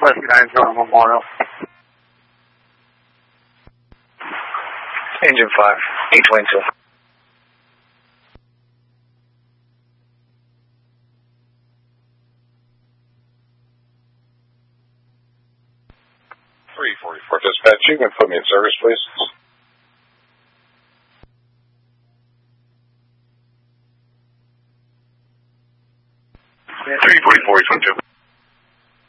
Northwest 90 Memorial. Engine 5, 822. Dispatch, you can put me in service, please. 344, 822.